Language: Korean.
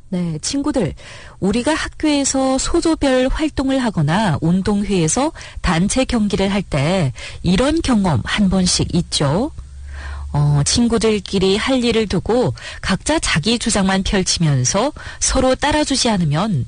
네, 친구들, 우리가 학교에서 소조별 활동을 하거나 운동회에서 단체 경기를 할 때 이런 경험 한 번씩 있죠. 친구들끼리 할 일을 두고 각자 자기 주장만 펼치면서 서로 따라주지 않으면